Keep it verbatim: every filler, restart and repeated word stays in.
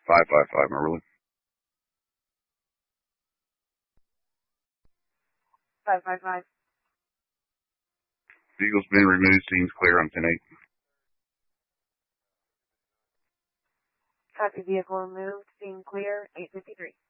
five five five, Marilla. five five five. Vehicle's been removed. Scene's clear on ten eight. Copy, vehicle removed. Scene clear. eight fifty-three.